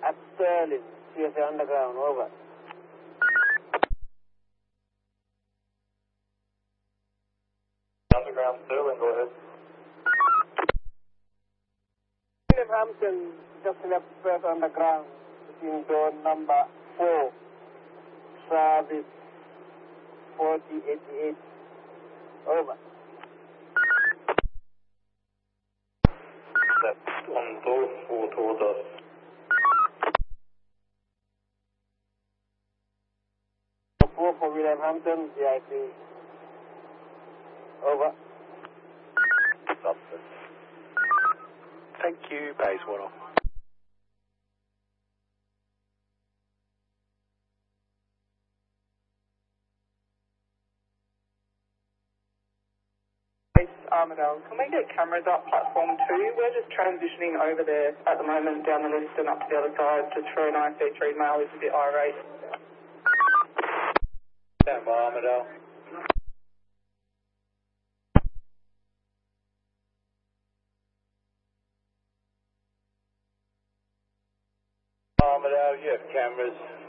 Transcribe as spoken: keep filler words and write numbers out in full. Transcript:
at Sterling, C S A Underground, over. Underground, Sterling, go ahead. William Hampton just left Perth Underground in zone number four, service forty eighty-eight, over. That's on zone four towards us. four for William Hampton, V I P, over. Substance. Thank you, Bayswater. Armidale, can we get cameras up platform two? We're just transitioning over there at the moment down the list and up to the other side just for an I C three male who's a bit irate. Stand by, Armidale. Armidale, you have cameras.